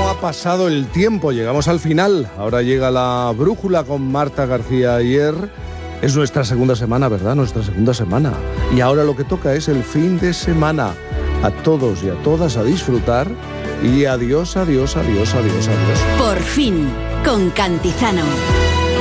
¿Cómo ha pasado el tiempo? Llegamos al final. Ahora llega la brújula con Marta García Ayer. Es nuestra segunda semana, ¿verdad? Nuestra segunda semana. Y ahora lo que toca es el fin de semana. A todos y a todas a disfrutar. Y adiós, adiós, adiós, adiós, adiós. Por fin, con Cantizano.